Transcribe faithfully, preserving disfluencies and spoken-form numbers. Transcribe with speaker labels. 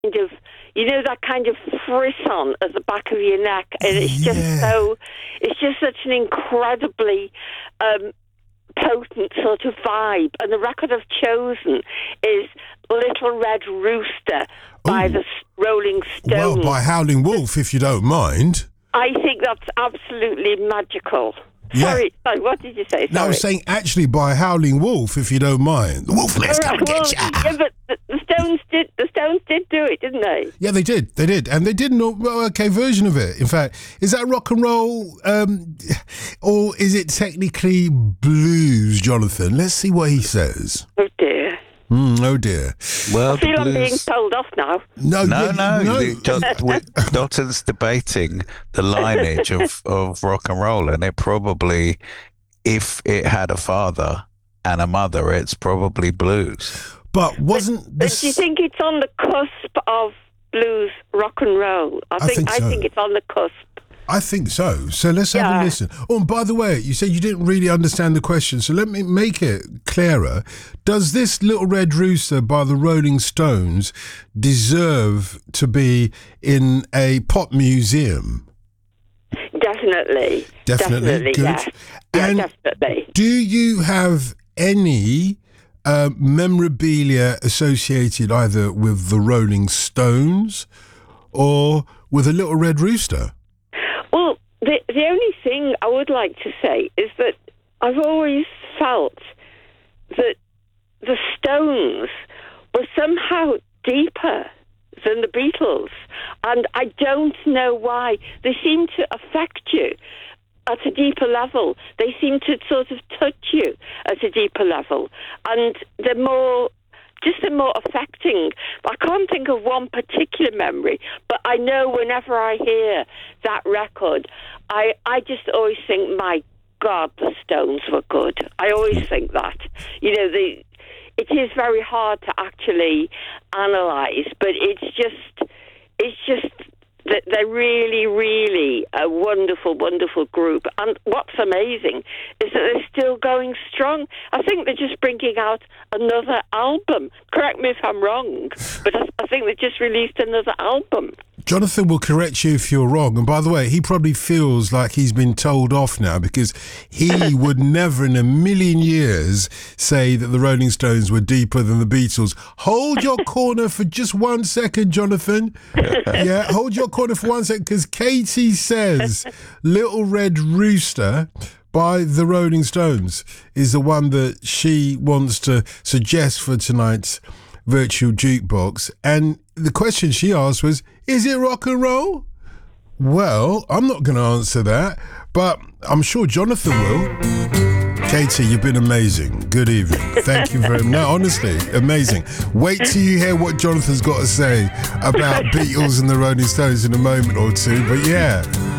Speaker 1: kind of, you know, that kind of frisson at the back of your neck, and it's just
Speaker 2: Yeah.
Speaker 1: so, it's just such an incredibly um, potent sort of vibe. And the record I've chosen is Little Red Rooster by
Speaker 2: Ooh.
Speaker 1: the Rolling
Speaker 2: Well,
Speaker 1: Stones.
Speaker 2: by Howling Wolf, if you don't mind.
Speaker 1: I think that's absolutely magical.
Speaker 2: Yeah.
Speaker 1: Sorry, sorry, what did you say? Sorry.
Speaker 2: No, I was saying actually by Howling Wolf, if you don't mind. The Wolf, let's come
Speaker 1: All right,
Speaker 2: get
Speaker 1: well,
Speaker 2: ya.
Speaker 1: yeah, but the, the Stones did. The Stones did do it, didn't they?
Speaker 2: Yeah, they did. They did. And they did an okay version of it. In fact, is that rock and roll um, or is it technically blues, Jonathan? Let's see what he says.
Speaker 1: Oh dear.
Speaker 2: Mm, oh, dear.
Speaker 3: Well,
Speaker 1: I feel
Speaker 3: the
Speaker 1: I'm being
Speaker 3: blues...
Speaker 1: told off now.
Speaker 2: No,
Speaker 3: No,
Speaker 2: yeah,
Speaker 3: no,
Speaker 2: no.
Speaker 3: the- John, we- Dalton's debating the lineage of, of rock and roll, and it probably, if it had a father and a mother, it's probably blues.
Speaker 2: But wasn't
Speaker 1: But
Speaker 2: this...
Speaker 1: do you think it's on the cusp of blues rock and roll? I
Speaker 2: I
Speaker 1: think
Speaker 2: think
Speaker 1: I
Speaker 2: so.
Speaker 1: think it's on the cusp.
Speaker 2: I think so. So let's have
Speaker 1: Yeah.
Speaker 2: a listen. Oh, and by the way, you said you didn't really understand the question, so let me make it clearer. Does this Little Red Rooster by the Rolling Stones deserve to be in a pop museum?
Speaker 1: Definitely.
Speaker 2: Definitely. Good.
Speaker 1: Yeah. Yeah,
Speaker 2: And
Speaker 1: definitely.
Speaker 2: do you have any uh, memorabilia associated either with the Rolling Stones or with a Little Red Rooster?
Speaker 1: Well, the the only thing I would like to say is that I've always felt that the Stones were somehow deeper than the Beatles, and I don't know why. They seem to affect you at a deeper level. They seem to sort of touch you at a deeper level, and they're more, just they're more affecting. I can't think of one particular memory, but I know whenever I hear that record, I, I just always think, my God, the Stones were good. I always think that. You know, the it is very hard to actually analyse, but it's just, it's just that they're really, really a wonderful, wonderful group. And what's amazing is that they're still going strong. I think they're just bringing out another album. Correct me if I'm wrong, but I, I think they just released another album.
Speaker 2: Jonathan will correct you if you're wrong. And by the way, he probably feels like he's been told off now because he would never in a million years say that the Rolling Stones were deeper than the Beatles. Hold your corner for just one second, Jonathan. Yeah, hold your corner for one second because Katie says Little Red Rooster by the Rolling Stones is the one that she wants to suggest for tonight's virtual jukebox. And the question she asked was, is it rock and roll? Well, I'm not going to answer that, but I'm sure Jonathan will. Katie, you've been amazing. Good evening. Thank you very much. No, honestly, amazing. Wait till you hear what Jonathan's got to say about Beatles and the Rolling Stones in a moment or two. But yeah.